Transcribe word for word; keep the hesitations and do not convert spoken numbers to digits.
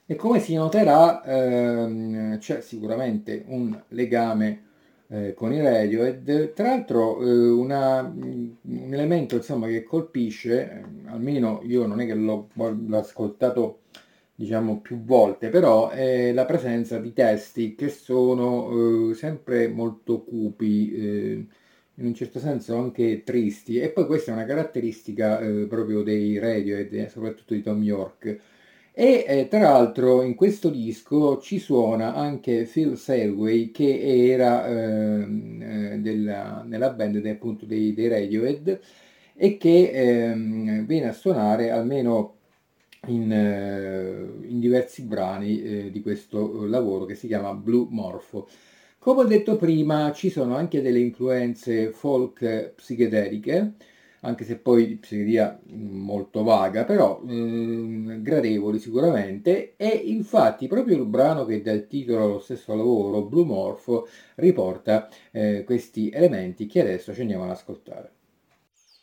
E come si noterà, ehm, c'è sicuramente un legame eh, con i Radiohead. Tra l'altro, eh, una- un elemento insomma, che colpisce, eh, almeno io non è che l'ho l'ho ascoltato diciamo più volte, però è la presenza di testi che sono eh, sempre molto cupi, eh, in un certo senso anche tristi. E poi questa è una caratteristica eh, proprio dei Radiohead, eh, soprattutto di Tom York. E eh, tra l'altro in questo disco ci suona anche Phil Selway che era ehm, eh, della- nella band de- appunto dei, dei Radiohead e che ehm, viene a suonare almeno in, eh, in diversi brani eh, di questo lavoro che si chiama Blue Morpho. Come ho detto prima, ci sono anche delle influenze folk eh, psichedeliche, anche se poi psichedelia mh, molto vaga, però mh, gradevoli sicuramente, e infatti proprio il brano che dà il titolo allo stesso lavoro, Blue Morpho, riporta eh, questi elementi che adesso ci andiamo ad ascoltare.